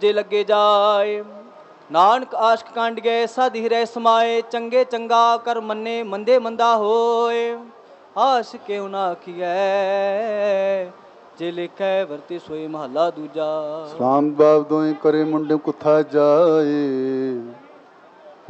ਜੇ ਲੱਗੇ ਜਾਏ। ਨਾਨਕ ਆਸ਼ਕ ਕੰਡ ਗਏ ਸਦ ਹਿਰੈ ਸਮਾਏ। ਚੰਗੇ ਚੰਗਾ ਕਰ ਮੰਨੇ ਮੰਦੇ ਮੰਦਾ ਹੋਏ। ਆਸ ਕਿਉ ਨਾ ਆਖੀਐ ਜੇ ਲਿਖੈ ਵਰਤੇ ਸੋਈ। ਮਹੱਲਾ ਦੂਜਾ। ਸਲਾਮ ਬਾਪ ਦੋਏ ਕਰੇ ਮੁੰਡੇ ਕੁੱਥਾ ਜਾਏ।